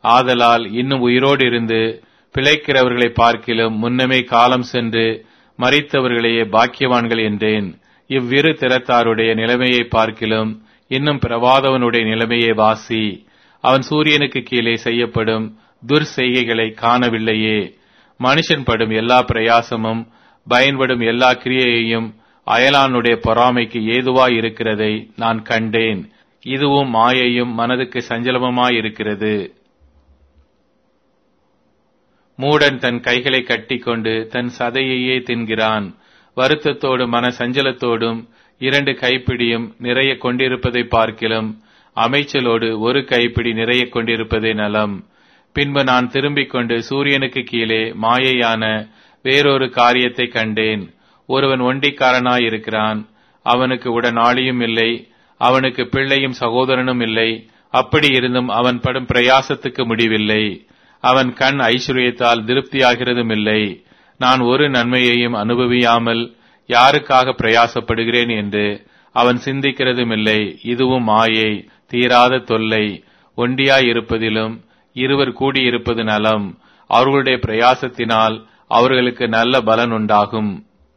ஆதலால் இன்னும் உயிரோடு இருந்து பிழைக்கிறவர்களை பார்க்கிலும் முன்னமே காலம் சென்று மரித்தவர்களையே பாக்கியவான்கள் என்றேன். இவ்விரு திறத்தாருடைய நிலைமையை பார்க்கிலும் இன்னும் பிரவாதவனுடைய நிலைமையை வாசி. அவன் சூரியனுக்கு கீழே செய்யப்படும் துர்செய்கைகளை காணவில்லையே. மனுஷன் படும் எல்லா பிரயாசமும் பயன்படும் எல்லா கிரியையையும் அயலானுடைய பொறாமைக்கு ஏதுவாய் இருக்கிறதை நான் கண்டேன். இதுவும் மாயையும் மனதுக்கு சஞ்சலமாயிருக்கிறது. மூடன் தன் கைகளை கட்டிக்கொண்டு தன் சதையையே தின்கிறான். வருத்தத்தோடும் மன சஞ்சலத்தோடும் 2 கைப்பிடியும் நிறைய கொண்டிருப்பதை பார்க்கிலும் அமைச்சலோடு 1 கைப்பிடி நிறைய கொண்டிருப்பதே நலம். பின்பு நான் திரும்பிக் கொண்டு சூரியனுக்கு கீழே மாயையான வேறொரு காரியத்தை கண்டேன். ஒருவன் ஒண்டிக்காரனாயிருக்கிறான். அவனுக்கு உடனாளியும் இல்லை, அவனுக்கு பிள்ளையும் சகோதரனும் இல்லை. அப்படி இருந்தும் அவன் படும் பிரயாசத்துக்கு முடிவில்லை. அவன் கண் ஐஸ்வர்யத்தால் திருப்தியாகிறதும் இல்லை. நான் ஒரு நன்மையையும் அனுபவியாமல் யாருக்காக பிரயாசப்படுகிறேன் என்று அவன் சிந்திக்கிறதும் இல்லை. இதுவும் மாயை, தீராத தொல்லை. ஒண்டியாயிருப்பதிலும் இருவர் கூடியிருப்பது நலம். அவர்களுடைய பிரயாசத்தினால் அவர்களுக்கு நல்ல பலன் உண்டாகும்.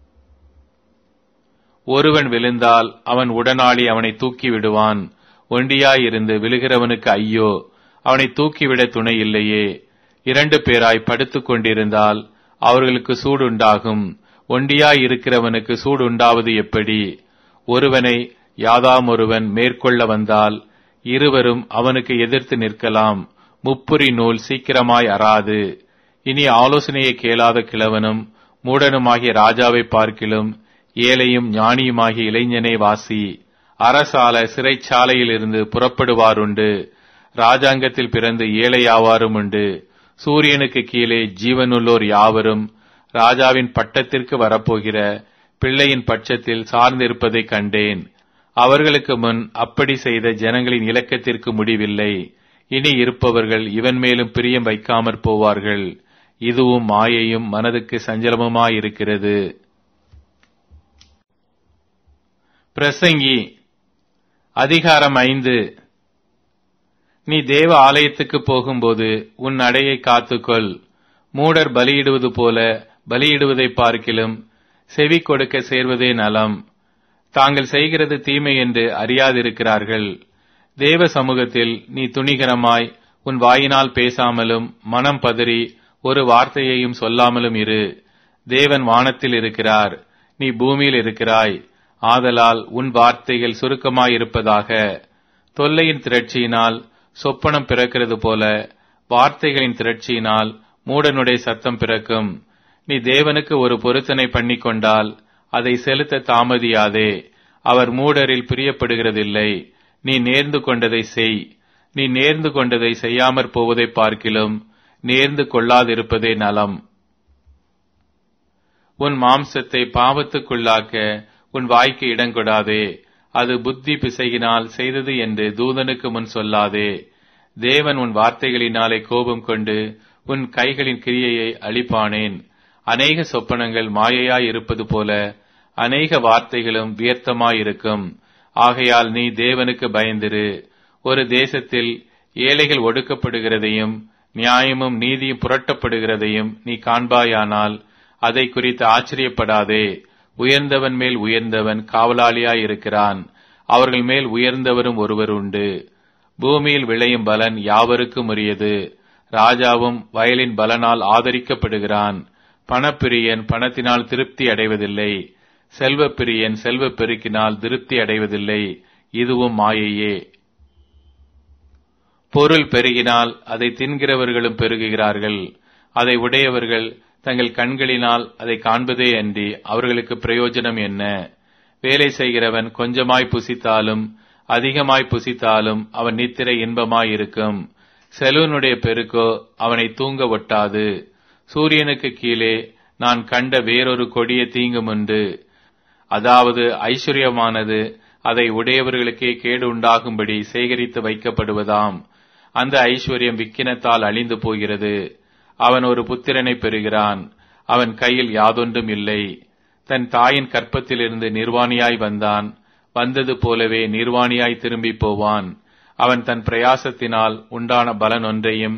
ஒருவன் விழுந்தால் அவன் உடனாளி அவனை தூக்கி விடுவான். ஒண்டியாயிருந்து விழுகிறவனுக்கு ஐயோ, அவனை தூக்கிவிட துணை இல்லையே. 2 பேராய் படுத்துக் கொண்டிருந்தால் அவர்களுக்கு சூடு உண்டாகும். ஒண்டியாயிருக்கிறவனுக்கு சூடு உண்டாவது எப்படி? ஒருவனை யாதாமொருவன் மேற்கொள்ள வந்தால் இருவரும் அவனுக்கு எதிர்த்து நிற்கலாம். முப்புரி நூல் சீக்கிரமாய் அறாது. இனி ஆலோசனையை கேளாத கிழவனும் மூடனுமாகிய ராஜாவை பார்க்கிலும் ஏழையும் ஞானியுமாகிய இளைஞனை வாசி. அரசால சிறைச்சாலையில் இருந்து புறப்படுவாருண்டு. ராஜாங்கத்தில் பிறந்து ஏழையாவாரும் உண்டு. சூரியனுக்கு கீழே ஜீவனுள்ளோர் யாவரும் ராஜாவின் பட்டத்திற்கு வரப்போகிற பிள்ளையின் பட்சத்தில் சார்ந்திருப்பதை கண்டேன். அவர்களுக்கு முன் அப்படி செய்த ஜனங்களின் இலக்கத்திற்கு முடிவில்லை. இனி இருப்பவர்கள் இவன் மேலும் பிரியம் வைக்காமற் போவார்கள். இதுவும் மாயையும் மனதுக்கு சஞ்சலமுமாயிருக்கிறது. பிரசங்கி அதிகாரம் 5. நீ தேவ ஆலயத்துக்கு போகும்போது உன் நடையை காத்துக்கொள். மூடர் பலியிடுவது போல பலியிடுவதை பார்க்கிலும் செவி கொடுக்க சேர்வதே நலம். தாங்கள் செய்கிறது தீமை என்று அறியாதிருக்கிறார்கள். தேவ சமூகத்தில் நீ துணிகரமாய் உன் வாயினால் பேசாமலும் மனம் பதறி ஒரு வார்த்தையையும் சொல்லாமலும் இரு. தேவன் வானத்தில் இருக்கிறார், நீ பூமியில் இருக்கிறாய். ஆதலால் உன் வார்த்தைகள் சுருக்கமாயிருப்பதாக. தொல்லையின் திரட்சியினால் சொப்பனம் பிறக்கிறது போல வார்த்தைகளின் திரட்சியினால் மூடனுடைய சத்தம் பிறக்கும். நீ தேவனுக்கு ஒரு பொருத்தனை பண்ணிக்கொண்டால் அதை செலுத்த தாமதியாதே. அவர் மூடரில் பிரியப்படுகிறதில்லை. நீ நேர்ந்து கொண்டதை செய். நீ நேர்ந்து கொண்டதை செய்யாமற் போவதை பார்க்கிலும் நேர்ந்து கொள்ளாதிருப்பதே நலம். உன் மாம்சத்தை பாவத்துக்குள்ளாக்க உன் வாய்க்கு இடங்கொடாதே. அது புத்தி பிசையினால் செய்தது என்று தூதனுக்கு முன் சொல்லாதே. தேவன் உன் வார்த்தைகளினாலே கோபம் கொண்டு உன் கைகளின் கிரியையை அழிப்பானேன். அநேக சொப்பனங்கள் மாயையாயிருப்பது போல அநேக வார்த்தைகளும் வியர்த்தமாயிருக்கும். ஆகையால் நீ தேவனுக்கு பயந்திரு. ஒரு தேசத்தில் ஏழைகள் ஒடுக்கப்படுகிறதையும் நியாயமும் நீதியும் புரட்டப்படுகிறதையும் நீ காண்பாயானால் அதை குறித்து ஆச்சரியப்படாதே. உயர்ந்தவன் மேல் உயர்ந்தவன் காவலாளியாயிருக்கிறான். அவர்கள் மேல் உயர்ந்தவரும் ஒருவர் உண்டு. பூமியில் விளையும் பலன் யாவருக்கும் உரியது. ராஜாவும் வயலின் பலனால் ஆதரிக்கப்படுகிறான். பணப்பிரியன் பணத்தினால் திருப்தி அடைவதில்லை. செல்வப்பிரியன் செல்வப் பெருக்கினால் திருப்தி அடைவதில்லை. இதுவும் மாயையே. பொருள் பெருகினால் அதை தின்கிறவர்களும் பெருகுகிறார்கள். அதை உடையவர்கள் தங்கள் கண்களினால் அதை காண்பதே அன்றி அவர்களுக்கு பிரயோஜனம் என்ன? வேலை செய்கிறவன் கொஞ்சமாய் புசித்தாலும் அதிகமாய் புசித்தாலும் அவன் நித்திரை இன்பமாயிருக்கும். செல்வனுடைய பெருக்கோ அவனை தூங்க ஒட்டாது. சூரியனுக்கு கீழே நான் கண்ட வேறொரு கொடிய தீங்கும் உண்டு. அதாவது ஐஸ்வர்யமானது அதை உடையவர்களுக்கே கேடு உண்டாகும்படி சேகரித்து வைக்கப்படுவதாம். அந்த ஐஸ்வர்யம் விக்கினத்தால் அழிந்து போகிறது. அவன் ஒரு புத்திரனை பெறுகிறான். அவன் கையில் யாதொன்றும் இல்லை. தன் தாயின் கற்பத்திலிருந்து நிர்வாணியாய் வந்தான். வந்தது போலவே நிர்வாணியாய் திரும்பி போவான். அவன் தன் பிரயாசத்தினால் உண்டான பலன் ஒன்றையும்